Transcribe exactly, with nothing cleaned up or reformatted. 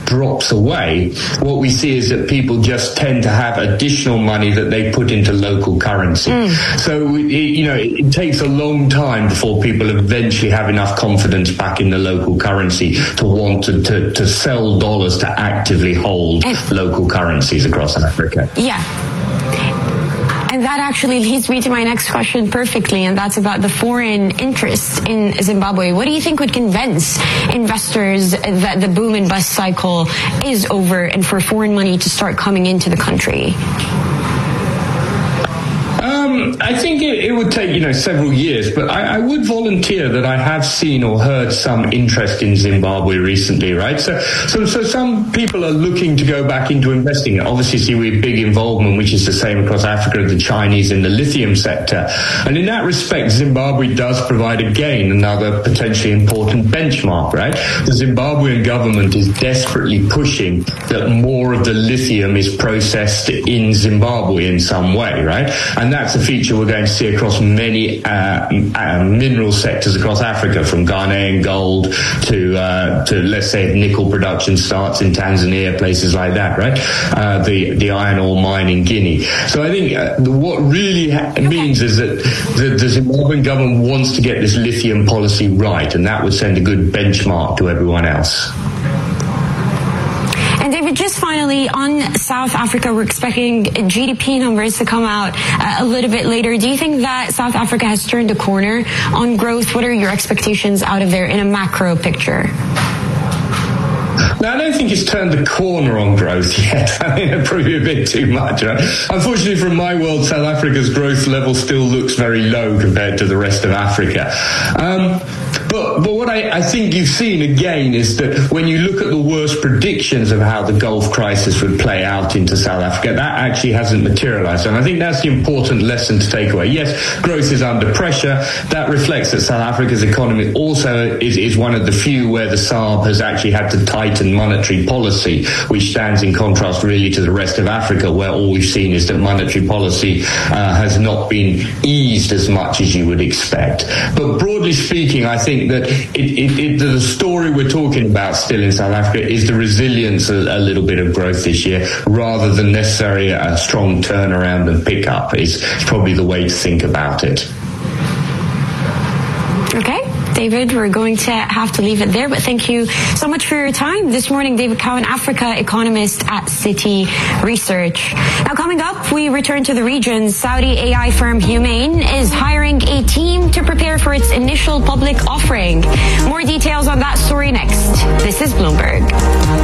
drops away, what we see is that people just tend to have additional money that they put into local currency. Mm. So, it, you know, it, it takes a long time before people eventually have enough confidence back in the local currency to want to, to, to sell dollars to actively hold and local currencies across Africa. Yeah. And that actually leads me to my next question perfectly, and that's about the foreign interest in Zimbabwe. What do you think would convince investors that the boom and bust cycle is over and for foreign money to start coming into the country? Um, I think it, it would take, you know, several years, but I, I would volunteer that I have seen or heard some interest in Zimbabwe recently, right? So, so, so some people are looking to go back into investing. Obviously, see we have big involvement, which is the same across Africa, the Chinese in the lithium sector. And in that respect, Zimbabwe does provide, again, another potentially important benchmark, right? The Zimbabwean government is desperately pushing that more of the lithium is processed in Zimbabwe in some way, right? And that's a feature we're going to see across many uh, uh, mineral sectors across Africa, from Ghanaian gold to, uh, to let's say, nickel production starts in Tanzania, places like that, right? Uh, the, the iron ore mine in Guinea. So I think uh, what really ha- means is that the, the Zimbabwean government wants to get this lithium policy right, and that would send a good benchmark to everyone else. And David, just finally on South Africa, we're expecting G D P numbers to come out uh, a little bit later. Do you think that South Africa has turned a corner on growth? What are your expectations out of there in a macro picture? No, I don't think it's turned the corner on growth yet. I mean, it'd probably be a bit too much, right? Unfortunately, from my world, South Africa's growth level still looks very low compared to the rest of Africa. Um, but, but what I, I think you've seen again is that when you look at the worst predictions of how the Gulf crisis would play out into South Africa, that actually hasn't materialized. And I think that's the important lesson to take away. Yes, growth is under pressure. That reflects that South Africa's economy also is, is one of the few where the S A R B has actually had to tighten monetary policy, which stands in contrast really to the rest of Africa, where all we've seen is that monetary policy uh, has not been eased as much as you would expect. But broadly speaking, I think that it, it, it, the story we're talking about still in South Africa is the resilience, a, a little bit of growth this year, rather than necessarily a strong turnaround and pickup is probably the way to think about it. Okay. David, we're going to have to leave it there, but thank you so much for your time this morning. David Cowan, Africa economist at Citi Research. Now, coming up, we return to the region. Saudi A I firm Humane is hiring a team to prepare for its initial public offering. More details on that story next. This is Bloomberg.